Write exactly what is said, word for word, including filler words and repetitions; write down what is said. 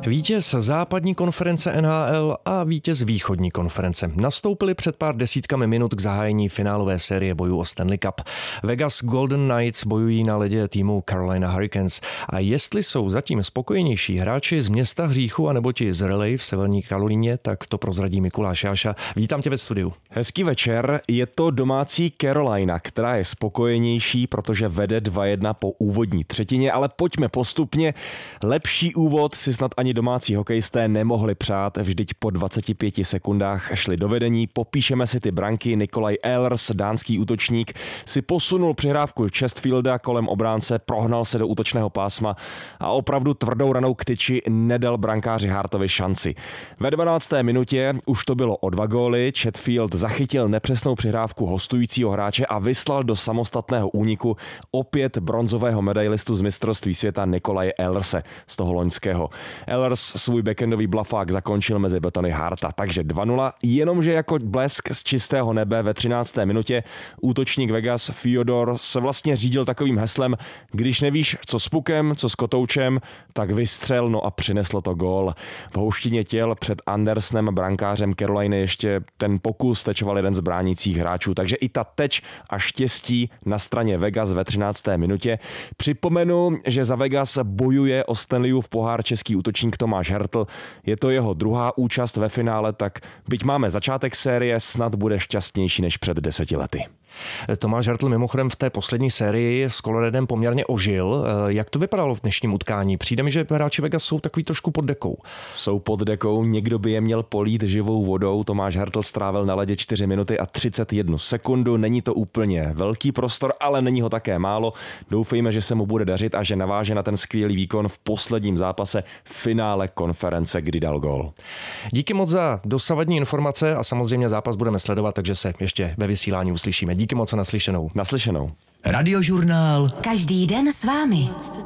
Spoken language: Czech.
Vítěz západní konference N H L a vítěz východní konference nastoupili před pár desítkami minut k zahájení finálové série bojů o Stanley Cup. Vegas Golden Knights bojují na ledě týmu Carolina Hurricanes. A jestli jsou zatím spokojenější hráči z města hříchu anebo ti z Raleigh v severní Karolíně, tak to prozradí Mikuláš Jáša. Vítám tě ve studiu. Hezký večer, je to domácí Carolina, která je spokojenější, protože vede dva jedna po úvodní třetině, ale pojďme postupně. Lepší úvod si snad ani domácí hokejisté nemohli přát, vždyť po dvaceti pěti sekundách šli do vedení. Popíšeme si ty branky. Nikolaj Ehlers, dánský útočník, si posunul přihrávku Chesterfielda kolem obránce, prohnal se do útočného pásma a opravdu tvrdou ranou k tyči nedal brankáři Hartovi šanci. Ve dvanácté minutě už to bylo o dva góly. Chatfield zachytil nepřesnou přihrávku hostujícího hráče a vyslal do samostatného úniku opět bronzového medailistu z mistrovství světa Nikolaje Ehlerse z toho loňského. Ehlers svůj backendový blafák zakončil mezi betony Harta, takže dva nula, jenomže jako blesk z čistého nebe ve třinácté minutě útočník Vegas Fyodor se vlastně řídil takovým heslem: když nevíš, co s pukem, co s kotoučem, tak vystřel, no a přineslo to gól. V houštině těl před Andersenem, brankářem Caroliny, ještě ten pokus tečoval jeden z bránících hráčů, takže i ta teč a štěstí na straně Vegas ve třinácté minutě. Připomenu, že za Vegas bojuje o Stanleyův pohár český útočník Tomáš Hertl. Je to jeho druhá účast ve finále, tak byť máme začátek série, snad bude šťastnější než před deseti lety. Tomáš Hertl mimochodem v té poslední sérii s Coloradem poměrně ožil. Jak to vypadalo v dnešním utkání? Přijde mi, že hráči Vegas jsou takový trošku pod dekou. Jsou pod dekou, někdo by je měl polít živou vodou. Tomáš Hertl strávil na ledě čtyři minuty a třicet jedna sekundu. Není to úplně velký prostor, ale není ho také málo. Doufejme, že se mu bude dařit a že naváže na ten skvělý výkon v posledním zápase v finále konference, kdy dal gól. Díky moc za dosavadní informace a samozřejmě zápas budeme sledovat, takže se ještě ve vysílání uslyšíme. Díky moc a naslyšenou. Naslyšenou. Radiožurnál. Každý den s vámi.